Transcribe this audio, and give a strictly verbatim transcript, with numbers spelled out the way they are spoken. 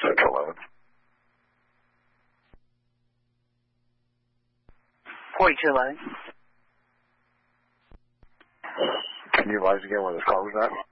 Central eleven. forty-two eleven. Can you advise again where this call was at?